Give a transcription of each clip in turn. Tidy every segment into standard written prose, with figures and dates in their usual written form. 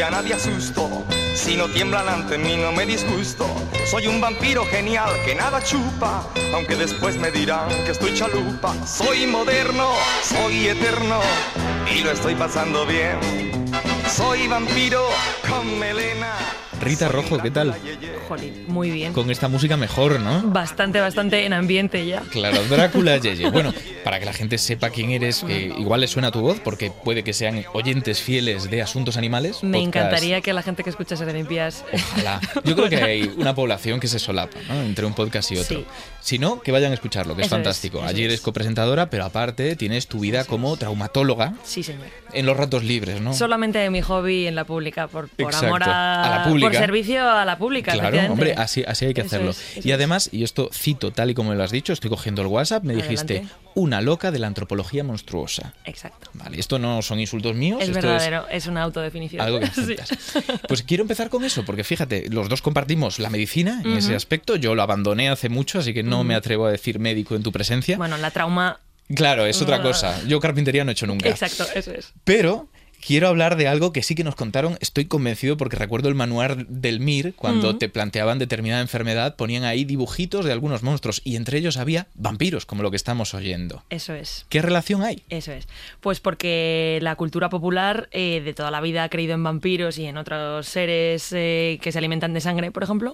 A nadie asusto, si no tiemblan ante mí no me disgusto. Soy un vampiro genial que nada chupa, aunque después me dirán que estoy chalupa. Soy moderno, soy eterno y lo estoy pasando bien. Soy vampiro con melena. Rita Rojo, ¿qué tal? Jolín, muy bien. Con esta música mejor, ¿no? Bastante en ambiente ya. Claro, Drácula Yeye. Bueno, para que la gente sepa quién eres, que igual le suena tu voz, porque puede que sean oyentes fieles de Asuntos Animales. Me encantaría que la gente que escucha Serenías... Ojalá. Yo creo que hay una población que se solapa, ¿no?, entre un podcast y otro. Sí. Si no, que vayan a escucharlo, que es fantástico. Allí eres copresentadora, pero aparte tienes tu vida como traumatóloga. Sí, señor. En los ratos libres, ¿no? Solamente mi hobby en la pública, por amor a la pública. Por servicio a la pública. Claro, hombre, así hay que hacerlo. Y además, y esto cito tal y como me lo has dicho, estoy cogiendo el WhatsApp, me dijiste, una loca de la antropología monstruosa. Exacto. Vale, esto no son insultos míos. Es verdadero, es una autodefinición. Algo que aceptas. Sí. Pues quiero empezar con eso, porque fíjate, los dos compartimos la medicina en ese aspecto. Yo lo abandoné hace mucho, así que no me atrevo a decir médico en tu presencia. Bueno, la trauma... Claro, es otra cosa. Yo carpintería no he hecho nunca. Exacto, eso es. Pero... quiero hablar de algo que sí que nos contaron, estoy convencido, porque recuerdo el manual del MIR, cuando te planteaban determinada enfermedad, ponían ahí dibujitos de algunos monstruos, y entre ellos había vampiros, como lo que estamos oyendo. Eso es. ¿Qué relación hay? Eso es. Pues porque la cultura popular de toda la vida ha creído en vampiros y en otros seres que se alimentan de sangre, por ejemplo.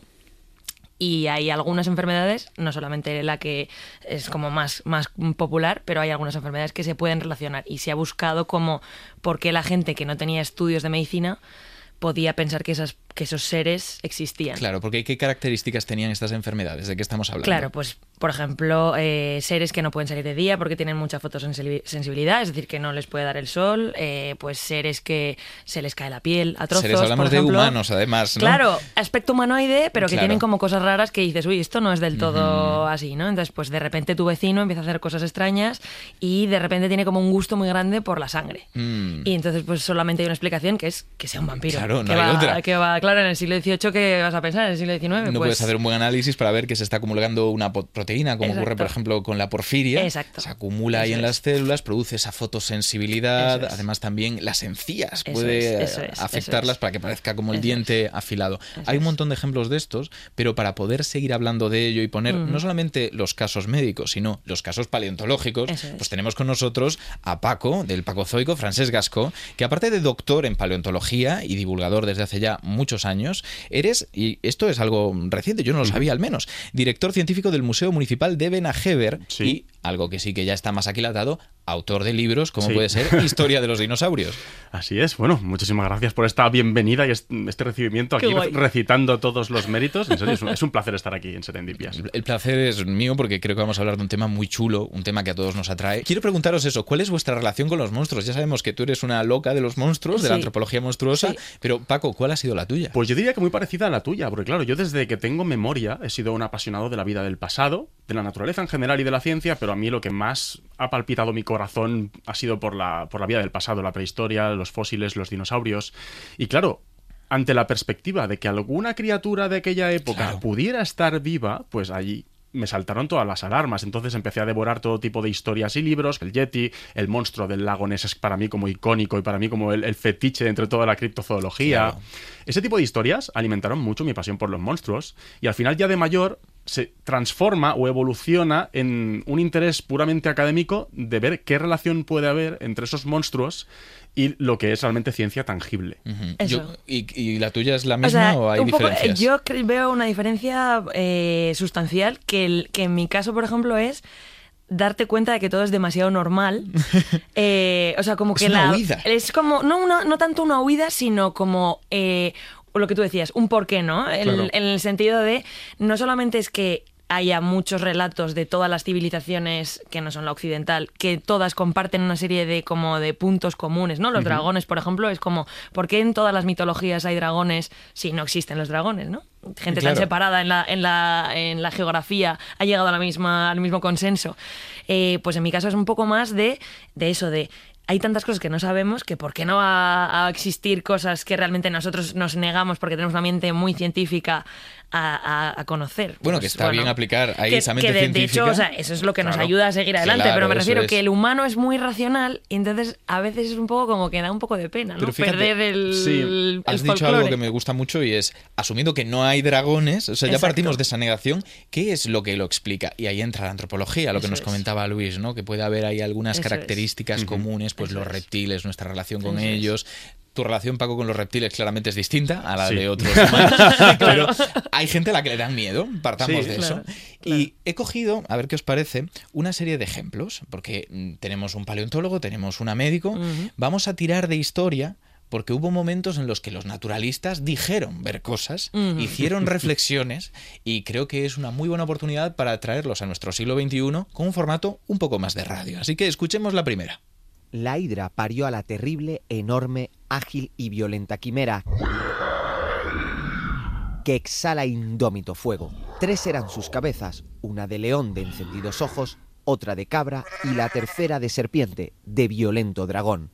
Y hay algunas enfermedades, no solamente la que es como más popular, pero hay algunas enfermedades que se pueden relacionar. Y se ha buscado como por qué la gente que no tenía estudios de medicina podía pensar que esos seres existían. Claro, porque ¿qué características tenían estas enfermedades? ¿De qué estamos hablando? Claro, pues, por ejemplo, seres que no pueden salir de día porque tienen mucha fotosensibilidad, es decir, que no les puede dar el sol, pues seres que se les cae la piel a trozos, seres, hablamos por ejemplo, de humanos, además, ¿no? Claro, aspecto humanoide, pero que claro, tienen como cosas raras que dices, uy, esto no es del todo así, ¿no? Entonces, pues de repente tu vecino empieza a hacer cosas extrañas y de repente tiene como un gusto muy grande por la sangre. Y entonces, pues solamente hay una explicación, que es que sea un vampiro. Claro, no hay otra. Que va, claro, en el siglo XVIII, ¿qué vas a pensar? En el siglo XIX, no pues... puedes hacer un buen análisis para ver que se está acumulando una proteína, como ocurre, por ejemplo, con la porfiria. Exacto. Se acumula ahí en las células, produce esa fotosensibilidad. Además, también las encías puede afectarlas para que parezca como el diente afilado. Hay un montón de ejemplos de estos, pero para poder seguir hablando de ello y poner no solamente los casos médicos, sino los casos paleontológicos, pues tenemos con nosotros a Paco, del Pacozoico, Francesc Gascó, que aparte de doctor en paleontología y divulgador desde hace ya muchos años, eres, y esto es algo reciente, yo no lo sabía al menos, director científico del Museo Municipal de Benajever y, algo que sí que ya está más aquilatado, autor de libros como puede ser Historia de los dinosaurios. Así es. Bueno, muchísimas gracias por esta bienvenida y este recibimiento aquí recitando todos los méritos. En serio, es un placer estar aquí en Serendipias. El placer es mío porque creo que vamos a hablar de un tema muy chulo, un tema que a todos nos atrae. Quiero preguntaros eso, ¿cuál es vuestra relación con los monstruos? Ya sabemos que tú eres una loca de los monstruos, de la antropología monstruosa, pero Paco, ¿cuál ha sido la tuya? Pues yo diría que muy parecida a la tuya, porque claro, yo desde que tengo memoria he sido un apasionado de la vida del pasado, de la naturaleza en general y de la ciencia, pero a mí lo que más ha palpitado mi corazón ha sido por la vida del pasado, la prehistoria, los fósiles, los dinosaurios. Y claro, ante la perspectiva de que alguna criatura de aquella época pudiera estar viva, pues allí me saltaron todas las alarmas. Entonces empecé a devorar todo tipo de historias y libros. El Yeti, el monstruo del lago Ness es para mí como icónico y para mí como el fetiche entre toda la criptozoología. Claro. Ese tipo de historias alimentaron mucho mi pasión por los monstruos y al final ya de mayor se transforma o evoluciona en un interés puramente académico de ver qué relación puede haber entre esos monstruos y lo que es realmente ciencia tangible. ¿Y la tuya es la misma o hay diferencias? Yo veo una diferencia sustancial que en mi caso, por ejemplo, es darte cuenta de que todo es demasiado normal. O sea, como es que una huida. Es como, no tanto una huida, sino como lo que tú decías, un porqué, ¿no? En el sentido de, no solamente es que haya muchos relatos de todas las civilizaciones que no son la occidental, que todas comparten una serie de puntos comunes, ¿no? Los dragones, por ejemplo, es como, ¿por qué en todas las mitologías hay dragones si no existen los dragones, ¿no? Gente tan separada en la geografía ha llegado al mismo consenso. Pues en mi caso es un poco más de eso, de hay tantas cosas que no sabemos que ¿por qué no va a existir cosas que realmente nosotros nos negamos porque tenemos una mente muy científica a conocer? Bueno, que está bien aplicar ahí esa mente científica. De hecho, o sea, eso es lo que nos ayuda a seguir adelante, pero me refiero que el humano es muy racional y entonces a veces es un poco como que da un poco de pena, ¿no? Pero fíjate, perder el has folclore. dicho algo que me gusta mucho y es, asumiendo que no hay dragones, o sea, ya partimos de esa negación, ¿qué es lo que lo explica? Y ahí entra la antropología, lo que nos comentaba Luis, ¿no? Que puede haber ahí algunas características comunes, pues los reptiles, nuestra relación con ellos. Tu relación, Paco, con los reptiles claramente es distinta a la de otros humanos, pero hay gente a la que le dan miedo, partamos de eso. Claro. Y he cogido, a ver qué os parece, una serie de ejemplos, porque tenemos un paleontólogo, tenemos una médico, vamos a tirar de historia, porque hubo momentos en los que los naturalistas dijeron ver cosas, hicieron reflexiones, y creo que es una muy buena oportunidad para traerlos a nuestro siglo XXI con un formato un poco más de radio. Así que escuchemos la primera. La hidra parió a la terrible, enorme, ágil y violenta quimera que exhala indómito fuego. 3 eran sus cabezas, una de león de encendidos ojos, otra de cabra y la tercera de serpiente, de violento dragón.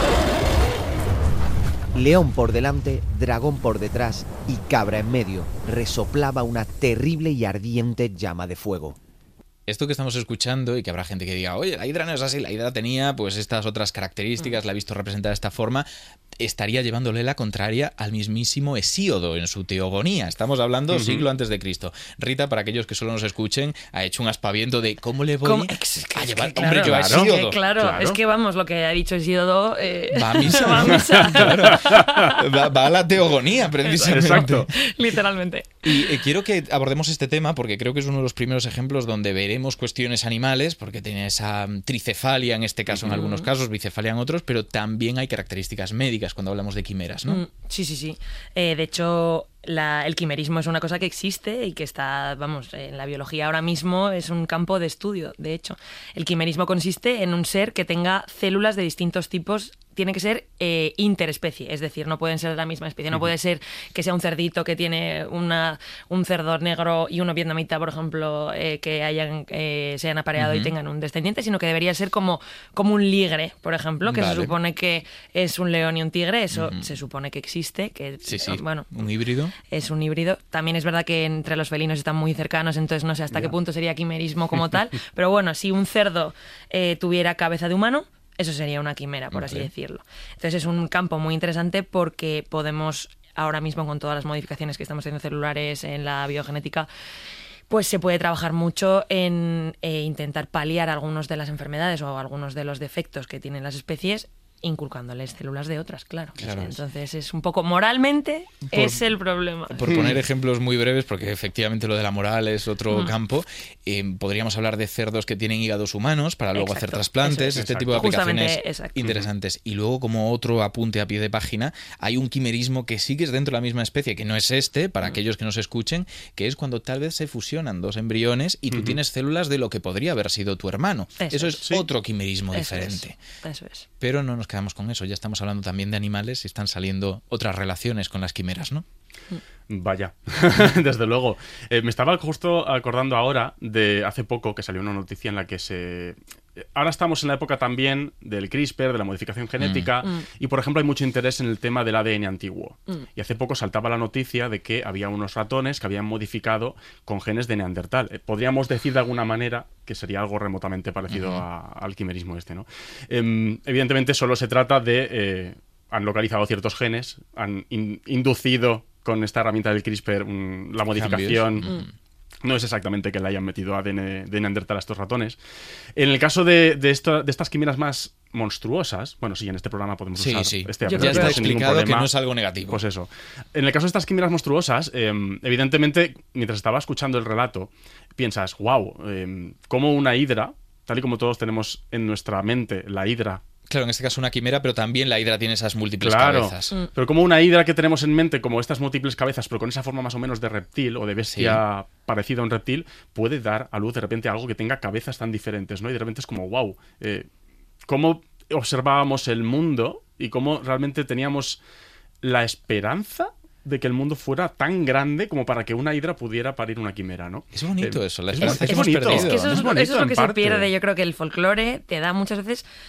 León por delante, dragón por detrás y cabra en medio, resoplaba una terrible y ardiente llama de fuego. Esto que estamos escuchando, y que habrá gente que diga, oye, la hidra no es así, la hidra tenía pues estas otras características, la he visto representada de esta forma, estaría llevándole la contraria al mismísimo Hesíodo en su Teogonía. Estamos hablando siglo antes de Cristo. Rita, para aquellos que solo nos escuchen, ha hecho un aspaviento de cómo le voy a llevar yo a Hesíodo. Claro, es que vamos, lo que ha dicho Hesíodo... va a misa. Va a misa. Claro. Va a la Teogonía, precisamente. Exacto. Literalmente. Y quiero que abordemos este tema porque creo que es uno de los primeros ejemplos donde veremos cuestiones animales, porque tiene esa tricefalia en este caso en algunos casos, bicefalia en otros, pero también hay características médicas cuando hablamos de quimeras, ¿no? Sí. De hecho, el quimerismo es una cosa que existe y que está, vamos, en la biología ahora mismo es un campo de estudio. De hecho, el quimerismo consiste en un ser que tenga células de distintos tipos. Tiene que ser interespecie, es decir, no pueden ser de la misma especie. No puede ser que sea un cerdito que tiene un cerdo negro y uno vietnamita, por ejemplo, que se hayan apareado y tengan un descendiente, sino que debería ser como un ligre, por ejemplo, que se supone que es un león y un tigre. Eso se supone que existe. Que, bueno, un híbrido. Es un híbrido. También es verdad que entre los felinos están muy cercanos, entonces no sé hasta qué punto sería quimerismo como tal. Pero bueno, si un cerdo tuviera cabeza de humano, eso sería una quimera, por así decirlo. Entonces es un campo muy interesante porque podemos, ahora mismo con todas las modificaciones que estamos haciendo celulares en la biogenética, pues se puede trabajar mucho en intentar paliar algunas de las enfermedades o algunos de los defectos que tienen las especies, inculcándoles células de otras, claro. Entonces es un poco, moralmente, es el problema. Por poner ejemplos muy breves, porque efectivamente lo de la moral es otro campo, podríamos hablar de cerdos que tienen hígados humanos para luego hacer trasplantes, este tipo de aplicaciones interesantes. Y luego, como otro apunte a pie de página, hay un quimerismo que sí que es dentro de la misma especie, que no es para aquellos que nos escuchen, que es cuando tal vez se fusionan 2 embriones y tú tienes células de lo que podría haber sido tu hermano. Eso es otro quimerismo diferente. Eso es. Pero no nos quedamos con eso, ya estamos hablando también de animales y están saliendo otras relaciones con las quimeras, ¿no? Vaya, desde luego. Me estaba justo acordando ahora de hace poco que salió una noticia en la que ahora estamos en la época también del CRISPR, de la modificación genética, y por ejemplo hay mucho interés en el tema del ADN antiguo. Y hace poco saltaba la noticia de que había unos ratones que habían modificado con genes de Neandertal. Podríamos decir de alguna manera que sería algo remotamente parecido al quimerismo ¿no? Evidentemente solo se trata de... han localizado ciertos genes, han inducido con esta herramienta del CRISPR la modificación. No es exactamente que le hayan metido ADN de Neandertal a estos ratones. En el caso de estas quimeras más monstruosas, bueno, sí, en este programa podemos usar este ya está explicado que no es algo negativo. Pues eso. En el caso de estas quimeras monstruosas, evidentemente, mientras estaba escuchando el relato, piensas, wow, como una hidra, tal y como todos tenemos en nuestra mente la hidra. Claro, en este caso una quimera, pero también la hidra tiene esas múltiples cabezas. Pero como una hidra que tenemos en mente, como estas múltiples cabezas, pero con esa forma más o menos de reptil o de bestia parecida a un reptil, puede dar a luz de repente algo que tenga cabezas tan diferentes, ¿no? Y de repente es como, wow, cómo observábamos el mundo y cómo realmente teníamos la esperanza de que el mundo fuera tan grande como para que una hidra pudiera parir una quimera, ¿no? Es bonito eso, la esperanza que hemos perdido. Es que eso es lo que se pierde. Yo creo que el folclore te da muchas veces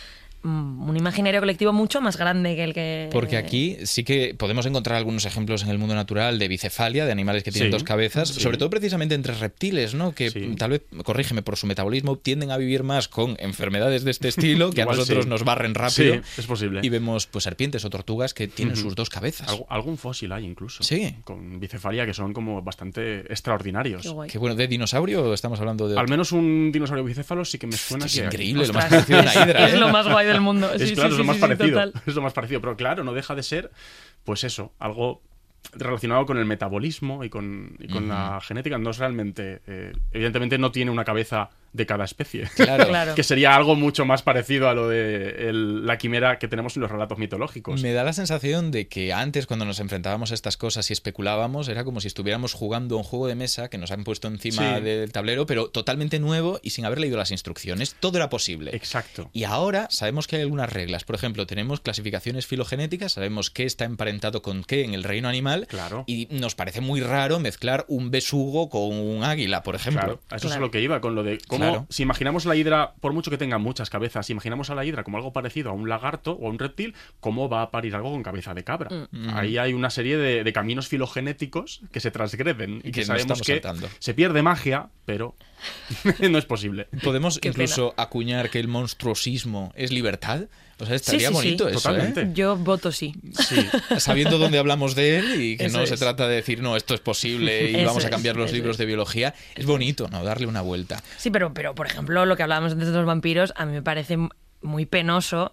un imaginario colectivo mucho más grande que el que... Porque aquí sí que podemos encontrar algunos ejemplos en el mundo natural de bicefalia, de animales que tienen dos cabezas, sobre todo precisamente entre reptiles, ¿no? Que tal vez, corrígeme, por su metabolismo tienden a vivir más con enfermedades de este estilo, que a nosotros nos barren rápido. Sí, es posible. Y vemos pues serpientes o tortugas que tienen sus dos cabezas. Algún fósil hay incluso. Sí. Con bicefalia que son como bastante extraordinarios. Qué guay. Que bueno, ¿de dinosaurio estamos hablando de...? Al menos un dinosaurio bicéfalo sí que me suena. Esto es que increíble, Ostras, lo más parecido a una hidra. Es lo más guay del mundo. Es lo más parecido. Es lo más parecido, pero claro, no deja de ser, pues eso, algo relacionado con el metabolismo y con la genética. No es realmente, evidentemente no tiene una cabeza de cada especie. Claro. Que sería algo mucho más parecido a lo de la quimera que tenemos en los relatos mitológicos. Me da la sensación de que antes, cuando nos enfrentábamos a estas cosas y especulábamos, era como si estuviéramos jugando un juego de mesa que nos han puesto encima del tablero, pero totalmente nuevo y sin haber leído las instrucciones. Todo era posible. Exacto. Y ahora sabemos que hay algunas reglas. Por ejemplo, tenemos clasificaciones filogenéticas, sabemos qué está emparentado con qué en el reino animal. Claro. Y nos parece muy raro mezclar un besugo con un águila, por ejemplo. Claro, a eso es a lo que iba, con lo de cómo, si imaginamos la hidra, por mucho que tenga muchas cabezas, si imaginamos a la hidra como algo parecido a un lagarto o a un reptil, ¿cómo va a parir algo con cabeza de cabra? Ahí hay una serie de caminos filogenéticos que se transgreden y que sabemos que se pierde magia, pero no es posible. ¿Podemos incluso acuñar que el monstruosismo es libertad? O sea, estaría bonito eso, totalmente. ¿eh? Yo voto sí. Sabiendo dónde hablamos de él y que no se trata de decir, no, esto es posible y vamos a cambiar los libros de biología. Es bonito, ¿no? Darle una vuelta. Sí, pero por ejemplo, lo que hablábamos antes de los vampiros, a mí me parece muy penoso,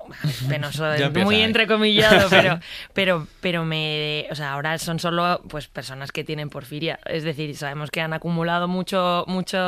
muy entrecomillado, pero o sea, ahora son solo pues personas que tienen porfiria, es decir, sabemos que han acumulado mucho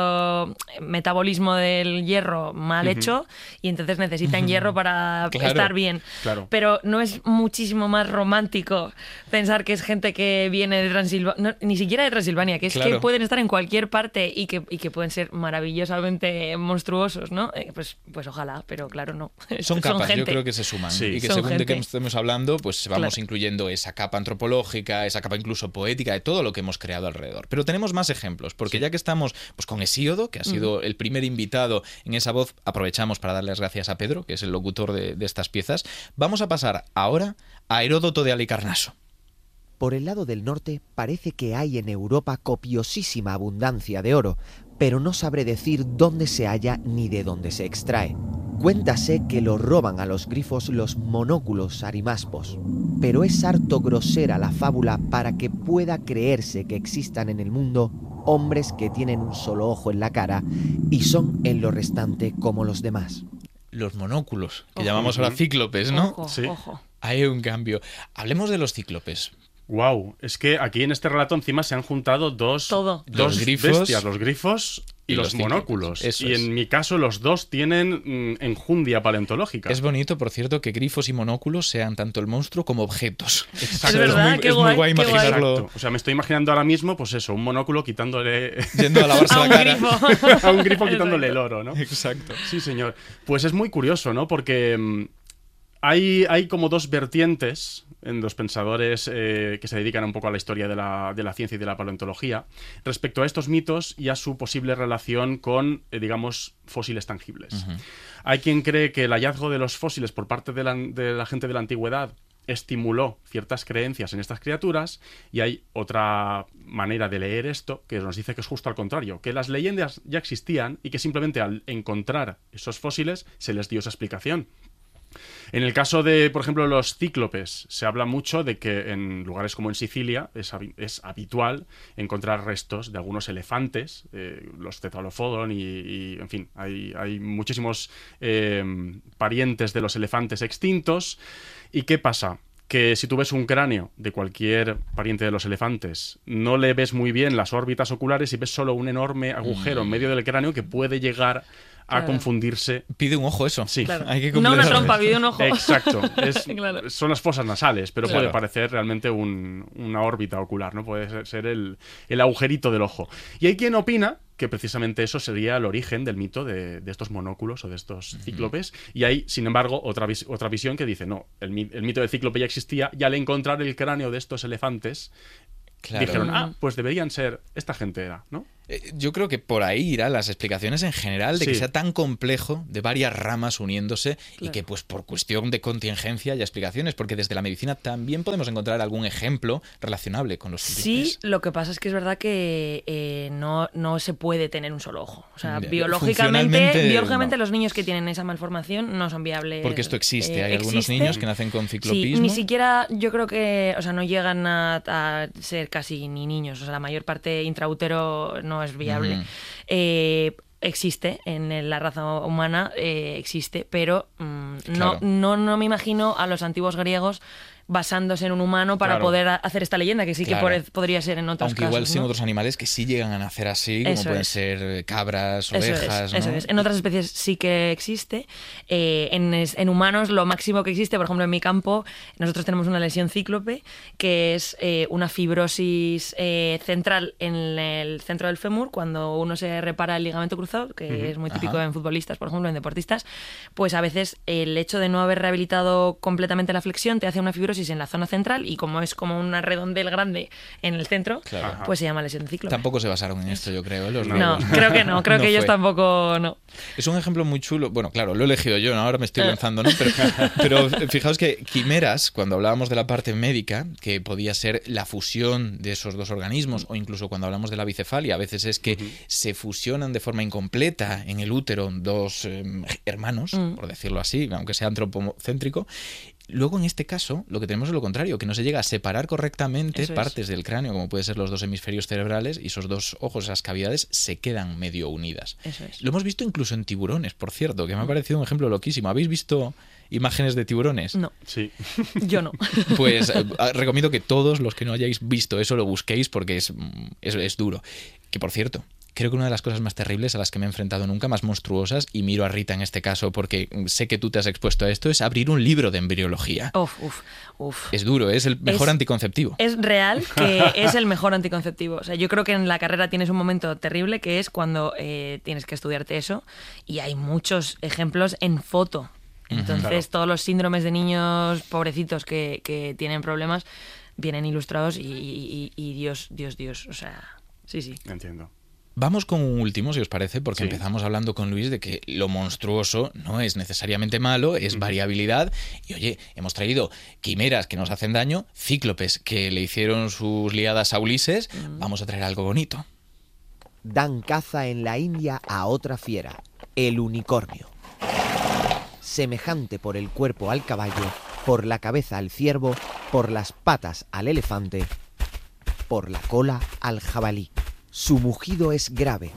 metabolismo del hierro mal hecho y entonces necesitan hierro para estar bien. Claro. Pero no es muchísimo más romántico pensar que es gente que viene de Transilvania, ni siquiera de Transilvania, que es que pueden estar en cualquier parte y que pueden ser maravillosamente monstruosos, ¿no? Pues ojalá, pero claro, no. Son capas, gente. Yo creo que se suman. Y que son según gente. de qué estemos hablando, pues vamos incluyendo esa capa antropológica, esa capa incluso poética, de todo lo que hemos creado alrededor. Pero tenemos más ejemplos, porque ya que estamos pues con Hesíodo, que ha sido el primer invitado en esa voz, aprovechamos para darle las gracias a Pedro, que es el locutor de estas piezas. Vamos a pasar ahora a Heródoto de Halicarnaso. Por el lado del norte parece que hay en Europa copiosísima abundancia de oro, pero no sabré decir dónde se halla ni de dónde se extrae. Cuéntase que lo roban a los grifos los monóculos arimaspos, pero es harto grosera la fábula para que pueda creerse que existan en el mundo hombres que tienen un solo ojo en la cara y son en lo restante como los demás. Los monóculos, que llamamos ahora cíclopes, ¿no? Ojo. Hay un cambio. Hablemos de los cíclopes. Wow, es que aquí en este relato encima se han juntado dos grifos, bestias, los grifos y los monóculos. Eso y en mi caso los dos tienen enjundia paleontológica. Es bonito, por cierto, que grifos y monóculos sean tanto el monstruo como objetos. Exacto. Es verdad, es muy guay imaginarlo. Exacto. O sea, me estoy imaginando ahora mismo, pues eso, un monóculo quitándole... Yendo a lavarse la cara. A un grifo quitándole el oro, ¿no? Exacto. Sí, señor. Pues es muy curioso, ¿no? Porque hay como dos vertientes en los pensadores que se dedican un poco a la historia de la ciencia y de la paleontología respecto a estos mitos y a su posible relación con, digamos, fósiles tangibles. Hay quien cree que el hallazgo de los fósiles por parte de la gente de la antigüedad estimuló ciertas creencias en estas criaturas, y hay otra manera de leer esto que nos dice que es justo al contrario, que las leyendas ya existían y que simplemente al encontrar esos fósiles se les dio esa explicación. En el caso de, por ejemplo, los cíclopes, se habla mucho de que en lugares como en Sicilia es habitual encontrar restos de algunos elefantes, los Cefalophodon y en fin, hay muchísimos parientes de los elefantes extintos. ¿Y qué pasa? Que si tú ves un cráneo de cualquier pariente de los elefantes, no le ves muy bien las órbitas oculares y ves solo un enorme agujero en medio del cráneo que puede llegar a confundirse. Pide un ojo eso. Sí. Claro. Hay que no una trompa, pide un ojo. Exacto. Claro. Son las fosas nasales, pero Claro. puede parecer realmente una órbita ocular, ¿no? Puede ser el agujerito del ojo. Y hay quien opina que precisamente eso sería el origen del mito de estos monóculos o de estos cíclopes. Y hay, sin embargo, otra visión que dice, no, el mito del cíclope ya existía, y al encontrar el cráneo de estos elefantes, Claro. dijeron, pues deberían ser, esta gente era, ¿no? Yo creo que por ahí irán las explicaciones en general de que sea tan complejo, de varias ramas uniéndose, y que pues por cuestión de contingencia haya explicaciones, porque desde la medicina también podemos encontrar algún ejemplo relacionable con los sífilis. Sí, lo que pasa es que es verdad que no se puede tener un solo ojo. O sea, biológicamente los niños que tienen esa malformación no son viables. Porque esto existe, hay algunos niños que nacen con ciclopismo. Sí, ni siquiera yo creo que, o sea, no llegan a ser casi ni niños, o sea, la mayor parte intraútero no es viable. Existe en la raza humana, existe, pero no me imagino a los antiguos griegos basándose en un humano para poder hacer esta leyenda, que sí que podría ser en otros casos. Aunque igual ¿no? sin otros animales que sí llegan a nacer así, como pueden ser cabras, ovejas. Eso es. En otras especies sí que existe. En humanos lo máximo que existe, por ejemplo en mi campo, nosotros tenemos una lesión cíclope, que es una fibrosis central en el centro del fémur, cuando uno se repara el ligamento cruzado, que es muy típico en futbolistas, por ejemplo, en deportistas, pues a veces el hecho de no haber rehabilitado completamente la flexión te hace una fibrosis en la zona central, y como es como una redondel grande en el centro, pues se llama lesión cíclope. Tampoco se basaron en esto, yo creo. No, creo que no. Creo que ellos tampoco no. Es un ejemplo muy chulo. Bueno, claro, lo he elegido yo, ¿no? Ahora me estoy lanzando, ¿no? Pero fijaos que quimeras, cuando hablábamos de la parte médica, que podía ser la fusión de esos dos organismos, o incluso cuando hablamos de la bicefalia, a veces es que se fusionan de forma incompleta en el útero dos hermanos, por decirlo así, aunque sea antropocéntrico. Luego, en este caso, lo que tenemos es lo contrario, que no se llega a separar correctamente partes del cráneo, como pueden ser los dos hemisferios cerebrales, y esos dos ojos, esas cavidades, se quedan medio unidas. Lo hemos visto incluso en tiburones, por cierto, que me ha parecido un ejemplo loquísimo. ¿Habéis visto imágenes de tiburones? No. Sí. Yo no. Pues recomiendo que todos los que no hayáis visto eso lo busquéis, porque es duro. Que, por cierto, creo que una de las cosas más terribles a las que me he enfrentado nunca, más monstruosas, y miro a Rita en este caso porque sé que tú te has expuesto a esto, es abrir un libro de embriología. Uf. Es duro, es el mejor anticonceptivo. Es real que es el mejor anticonceptivo. O sea, yo creo que en la carrera tienes un momento terrible, que es cuando tienes que estudiarte eso, y hay muchos ejemplos en foto. Entonces, todos los síndromes de niños pobrecitos que tienen problemas vienen ilustrados y Dios. O sea, sí. Entiendo. Vamos con un último, si os parece, porque empezamos hablando con Luis de que lo monstruoso no es necesariamente malo, es variabilidad. Y oye, hemos traído quimeras que nos hacen daño, cíclopes que le hicieron sus liadas a Ulises. Vamos a traer algo bonito. Dan caza en la India a otra fiera, el unicornio. Semejante por el cuerpo al caballo, por la cabeza al ciervo, por las patas al elefante, por la cola al jabalí. Su mugido es grave.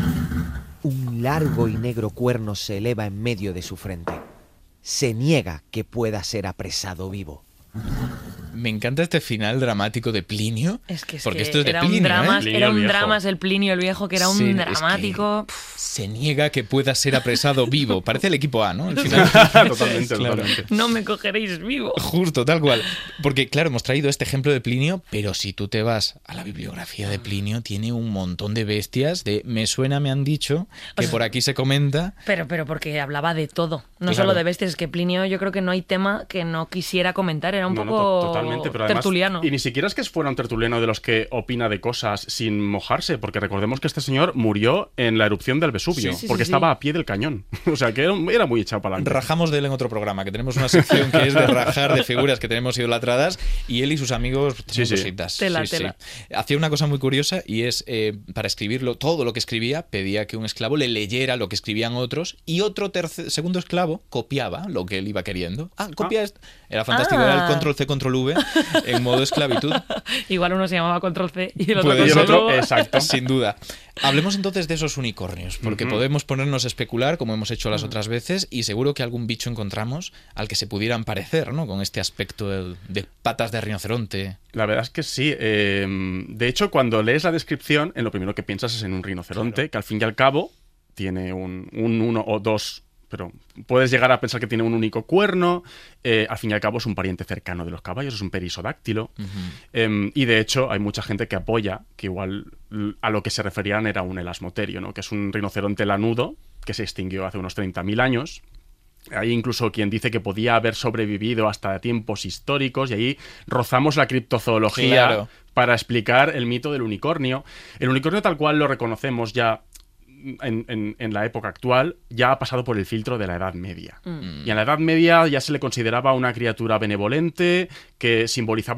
Un largo y negro cuerno se eleva en medio de su frente. Se niega que pueda ser apresado vivo. Me encanta este final dramático de Plinio. Porque esto es de era Plinio, un drama, ¿eh? Era un drama, es el Plinio el Viejo, que era un dramático. Se niega que pueda ser apresado vivo. Parece el equipo A, ¿no? Al final. Totalmente. No me cogeréis vivo. Justo, tal cual. Porque, claro, hemos traído este ejemplo de Plinio, pero si tú te vas a la bibliografía de Plinio, tiene un montón de bestias de me han dicho, que por aquí se comenta. Pero porque hablaba de todo. No solo de bestias, es que Plinio yo creo que no hay tema que no quisiera comentar. Era un poco... Totalmente, pero además, tertuliano. Y ni siquiera es que fuera un tertuliano de los que opina de cosas sin mojarse, porque recordemos que este señor murió en la erupción del Vesubio, porque estaba a pie del cañón. O sea, que era muy echado para adelante. Rajamos de él en otro programa, que tenemos una sección que es de rajar de figuras que tenemos idolatradas, y él y sus amigos tienen cositas. Tela. Hacía una cosa muy curiosa, y es, para escribirlo, todo lo que escribía, pedía que un esclavo le leyera lo que escribían otros, y otro segundo esclavo copiaba lo que él iba queriendo. Copia esto. Era fantástico, era el control-C, control-V en modo esclavitud. Igual uno se llamaba control-C y el otro exacto. Sin duda. Hablemos entonces de esos unicornios, porque podemos ponernos a especular, como hemos hecho las otras veces, y seguro que algún bicho encontramos al que se pudieran parecer, ¿no? Con este aspecto de patas de rinoceronte. La verdad es que sí. De hecho, cuando lees la descripción, en lo primero que piensas es en un rinoceronte, que al fin y al cabo tiene un uno o dos, pero puedes llegar a pensar que tiene un único cuerno. Al fin y al cabo es un pariente cercano de los caballos, es un perisodáctilo. Y de hecho hay mucha gente que apoya que igual a lo que se referían era un elasmoterio, ¿no? Que es un rinoceronte lanudo que se extinguió hace unos 30.000 años Hay incluso quien dice que podía haber sobrevivido hasta tiempos históricos, y ahí rozamos la criptozoología, claro, para explicar el mito del unicornio. El unicornio tal cual lo reconocemos ya en la época actual, ya ha pasado por el filtro de la Edad Media. Y en la Edad Media ya se le consideraba una criatura benevolente que simbolizaba